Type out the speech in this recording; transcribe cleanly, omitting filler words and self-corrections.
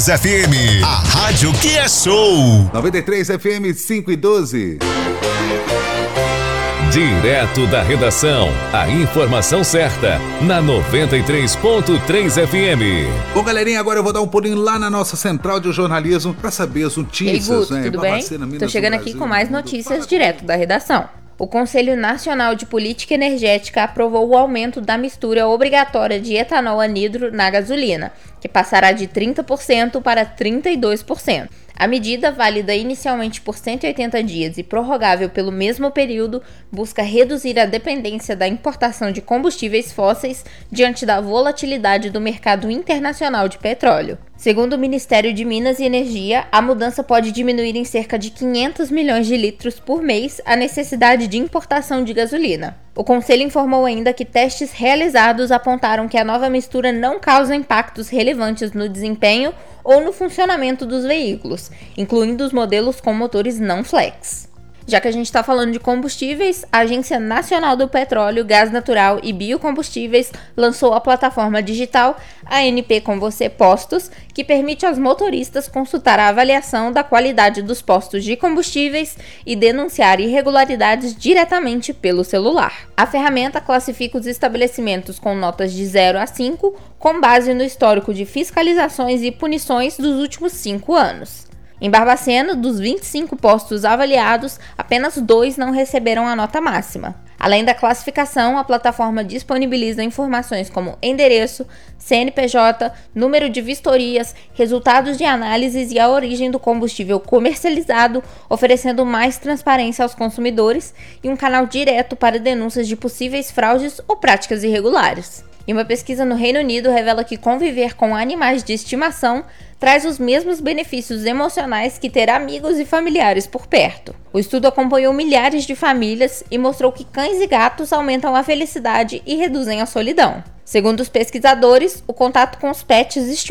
FM, a rádio que é show. 93 FM 5 e 12. Direto da redação, a informação certa, na 93.3 FM. Bom, galerinha, agora eu vou dar um pulinho lá na nossa central de jornalismo para saber as notícias. Ei, Guto, tudo bem? Tô chegando aqui com mais notícias direto da redação. O Conselho Nacional de Política Energética aprovou o aumento da mistura obrigatória de etanol anidro na gasolina, que passará de 30% para 32%. A medida, válida inicialmente por 180 dias e prorrogável pelo mesmo período, busca reduzir a dependência da importação de combustíveis fósseis diante da volatilidade do mercado internacional de petróleo. Segundo o Ministério de Minas e Energia, a mudança pode diminuir em cerca de 500 milhões de litros por mês a necessidade de importação de gasolina. O Conselho informou ainda que testes realizados apontaram que a nova mistura não causa impactos relevantes no desempenho ou no funcionamento dos veículos, incluindo os modelos com motores não flex. Já que a gente está falando de combustíveis, a Agência Nacional do Petróleo, Gás Natural e Biocombustíveis lançou a plataforma digital ANP Com Você Postos, que permite aos motoristas consultar a avaliação da qualidade dos postos de combustíveis e denunciar irregularidades diretamente pelo celular. A ferramenta classifica os estabelecimentos com notas de 0 a 5, com base no histórico de fiscalizações e punições dos últimos 5 anos. Em Barbacena, dos 25 postos avaliados, apenas 2 não receberam a nota máxima. Além da classificação, a plataforma disponibiliza informações como endereço, CNPJ, número de vistorias, resultados de análises e a origem do combustível comercializado, oferecendo mais transparência aos consumidores e um canal direto para denúncias de possíveis fraudes ou práticas irregulares. E uma pesquisa no Reino Unido revela que conviver com animais de estimação traz os mesmos benefícios emocionais que ter amigos e familiares por perto. O estudo acompanhou milhares de famílias e mostrou que cães e gatos aumentam a felicidade e reduzem a solidão. Segundo os pesquisadores, o contato com os pets